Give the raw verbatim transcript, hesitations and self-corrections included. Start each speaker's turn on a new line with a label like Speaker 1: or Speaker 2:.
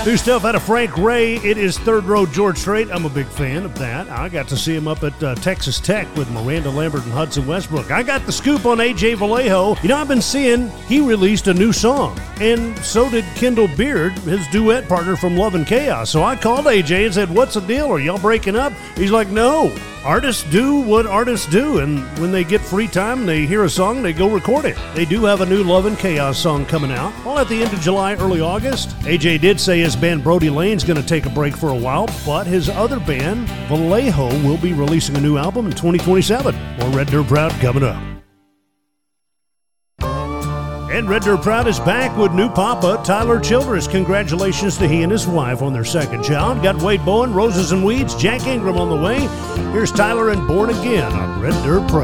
Speaker 1: New stuff out of Frank Ray. It is Third Row George Strait. I'm a big fan of that. I got to see him up at uh, Texas Tech with Miranda Lambert and Hudson Westbrook. I got the scoop on A J Vallejo. You know, I've been seeing he released a new song, and so did Kendall Beard, his duet partner from Love and Chaos. So I called A J and said, what's the deal? Are y'all breaking up? He's like, no. Artists do what artists do, and when they get free time, they hear a song, they go record it. They do have a new Love and Chaos song coming out, all at the end of July, early August. A J did say his band Brody Lane's going to take a break for a while, but his other band, Vallejo, will be releasing a new album in twenty twenty-seven. More Red Dirt Proud coming up. And Red Dirt Proud is back with new papa, Tyler Childress. Congratulations to he and his wife on their second child. Got Wade Bowen, Roses and Weeds, Jack Ingram on the way. Here's Tyler and Born Again on Red Dirt Proud.